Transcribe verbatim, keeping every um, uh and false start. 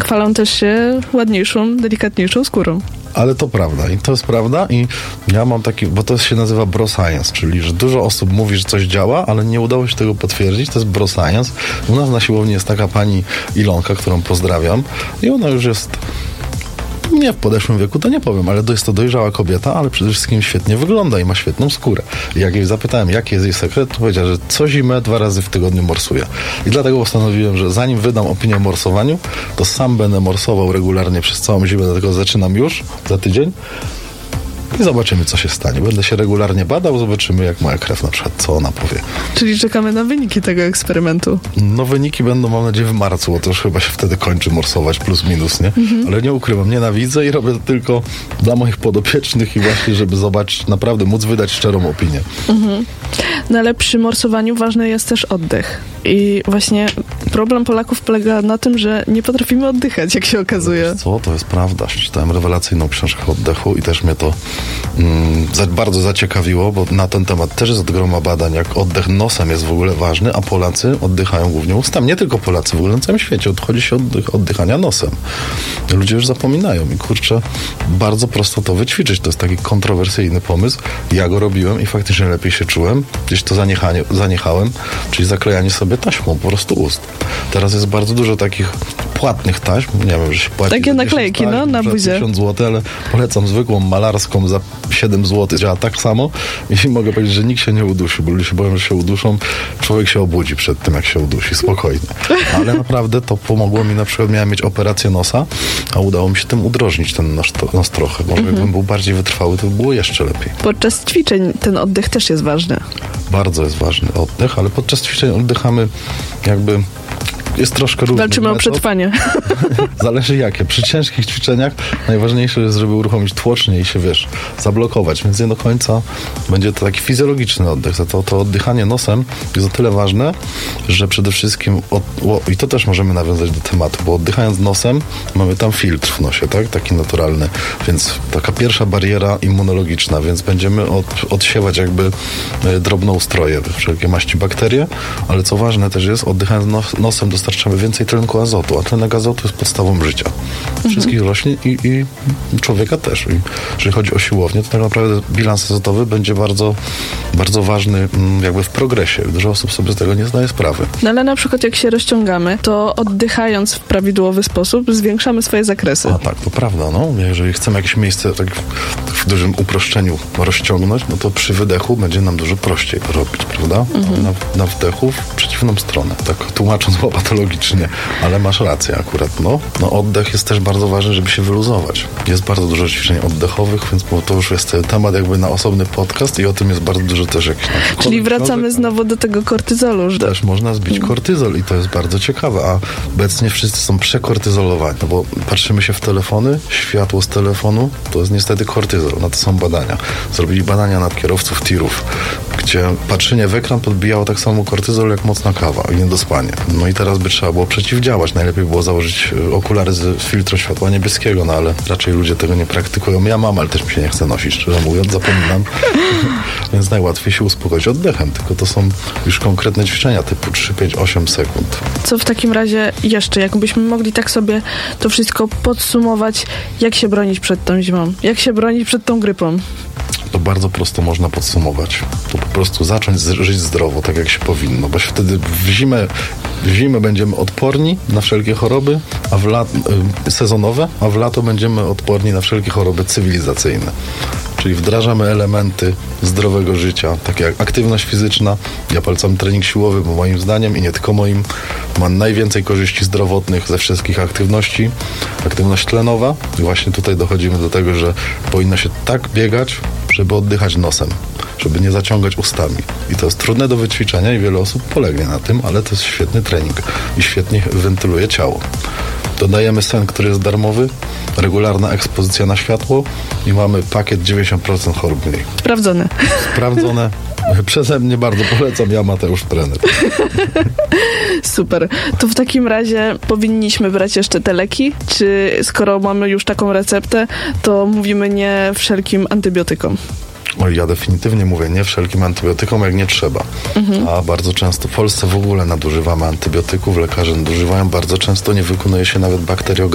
chwalą też się ładniejszą, delikatniejszą skórą. Ale to prawda i to jest prawda i ja mam taki, bo to się nazywa bro science, czyli że dużo osób mówi, że coś działa, ale nie udało się tego potwierdzić, to jest bro science. U nas na siłowni jest taka pani Ilonka, którą pozdrawiam i ona już jest nie w podeszłym wieku, to nie powiem, ale to jest to dojrzała kobieta, ale przede wszystkim świetnie wygląda i ma świetną skórę. I jak jej zapytałem, jaki jest jej sekret, to powiedziała, że co zimę dwa razy w tygodniu morsuje. I dlatego postanowiłem, że zanim wydam opinię o morsowaniu, to sam będę morsował regularnie przez całą zimę, dlatego zaczynam już za tydzień. I zobaczymy, co się stanie. Będę się regularnie badał, zobaczymy, jak moja krew na przykład, co ona powie. Czyli czekamy na wyniki tego eksperymentu. No wyniki będą, mam nadzieję, w marcu, bo to już chyba się wtedy kończy morsować, plus minus, nie? Mhm. Ale nie ukrywam, nienawidzę i robię to tylko dla moich podopiecznych i właśnie, żeby zobaczyć, naprawdę móc wydać szczerą opinię. Mhm. No ale przy morsowaniu ważny jest też oddech. I właśnie problem Polaków polega na tym, że nie potrafimy oddychać, jak się okazuje. Co? To jest prawda. Czytałem rewelacyjną książkę o oddechu i też mnie to mm, za, bardzo zaciekawiło, bo na ten temat też jest od groma badań, jak oddech nosem jest w ogóle ważny, a Polacy oddychają głównie ustami. Nie tylko Polacy, w ogóle na całym świecie odchodzi się od oddychania nosem. Ludzie już zapominają i kurczę, bardzo prosto to wyćwiczyć. To jest taki kontrowersyjny pomysł. Ja go robiłem i faktycznie lepiej się czułem. Gdzieś to zaniechanie, zaniechałem, czyli zaklejanie sobie taśmą po prostu ust. Teraz jest bardzo dużo takich płatnych taśm. Nie wiem, że się płaci takie naklejki, taśm, no, na buzie. tysiąc złotych, ale polecam zwykłą malarską za siedem złotych. Działa tak samo i mogę powiedzieć, że nikt się nie udusi, bo ludzie się boją, że się uduszą. Człowiek się obudzi przed tym, jak się udusi. Spokojnie. Ale naprawdę to pomogło mi. Na przykład miałem mieć operację nosa, a udało mi się tym udrożnić ten nos, nos trochę. Może mhm. jakbym był bardziej wytrwały, to by było jeszcze lepiej. Podczas ćwiczeń ten oddech też jest ważny. Bardzo jest ważny oddech, ale podczas ćwiczeń oddychamy jakby... Jest troszkę różny. Walczymy o przetrwanie. Zależy jakie. Przy ciężkich ćwiczeniach najważniejsze jest, żeby uruchomić tłocznię i się, wiesz, zablokować. Więc nie do końca będzie to taki fizjologiczny oddech. To, to oddychanie nosem jest o tyle ważne, że przede wszystkim od, o, i to też możemy nawiązać do tematu, bo oddychając nosem mamy tam filtr w nosie, tak? Taki naturalny. Więc taka pierwsza bariera immunologiczna, więc będziemy od, odsiewać jakby drobnoustroje, wszelkie maści bakterie, ale co ważne też jest, oddychając nos, nosem dostarczamy więcej tlenku azotu, a tlenek azotu jest podstawą życia. Wszystkich mhm. roślin i, i człowieka też. I jeżeli chodzi o siłownię, to tak naprawdę bilans azotowy będzie bardzo, bardzo ważny jakby w progresie. Dużo osób sobie z tego nie zdaje sprawy. No ale na przykład jak się rozciągamy, to oddychając w prawidłowy sposób zwiększamy swoje zakresy. A tak, to prawda. No. Jeżeli chcemy jakieś miejsce tak w dużym uproszczeniu rozciągnąć, no to przy wydechu będzie nam dużo prościej to robić, prawda? Mhm. Na, na wdechu w przeciwną stronę. Tak tłumacząc łopatologicznie, ale masz rację akurat. No. no oddech jest też bardzo ważny, żeby się wyluzować. Jest bardzo dużo ćwiczeń oddechowych, więc to już jest temat jakby na osobny podcast i o tym jest bardzo dużo też jakiś... Czyli wracamy książek, znowu do tego kortyzolu. Że... Też można zbić kortyzol i to jest bardzo ciekawe, a obecnie wszyscy są przekortyzolowani, no bo patrzymy się w telefony, światło z telefonu, to jest niestety kortyzol, na to są badania. Zrobili badania nad kierowców tirów, gdzie patrzenie w ekran podbijało tak samo kortyzol jak mocna kawa i niedospanie. No i teraz by trzeba było przeciwdziałać. Najlepiej było założyć okulary z filtru światła niebieskiego, no ale raczej ludzie tego nie praktykują. Ja mam, ale też mi się nie chce nosić, szczerze mówiąc, zapominam. Więc najłatwiej się uspokoić oddechem, tylko to są już konkretne ćwiczenia typu trzy, pięć, osiem sekund. Co w takim razie jeszcze, jakbyśmy mogli tak sobie to wszystko podsumować, jak się bronić przed tą zimą? Jak się bronić przed tą grypą? To bardzo prosto można podsumować. To po prostu zacząć z- żyć zdrowo, tak jak się powinno, bo wtedy w zimę, w zimę będziemy odporni na wszelkie choroby, a w lat, y, sezonowe, a w lato będziemy odporni na wszelkie choroby cywilizacyjne. Czyli wdrażamy elementy zdrowego życia, takie jak aktywność fizyczna. Ja polecam trening siłowy, bo moim zdaniem i nie tylko moim ma najwięcej korzyści zdrowotnych ze wszystkich aktywności. Aktywność tlenowa. I właśnie tutaj dochodzimy do tego, że powinno się tak biegać, żeby oddychać nosem, żeby nie zaciągać ustami. I to jest trudne do wyćwiczenia i wiele osób polegnie na tym, ale to jest świetny trening i świetnie wentyluje ciało. Dodajemy sen, który jest darmowy, regularna ekspozycja na światło i mamy pakiet dziewięćdziesiąt procent chorób mniej. Sprawdzone. Sprawdzone. Przeze mnie bardzo polecam, ja Mateusz trener. Super. To w takim razie powinniśmy brać jeszcze te leki? Czy skoro mamy już taką receptę, to mówimy nie wszelkim antybiotykom? O, ja definitywnie mówię nie wszelkim antybiotykom, jak nie trzeba. Mhm. A bardzo często w Polsce w ogóle nadużywamy antybiotyków, lekarze nadużywają, bardzo często nie wykonuje się nawet bakteriografii.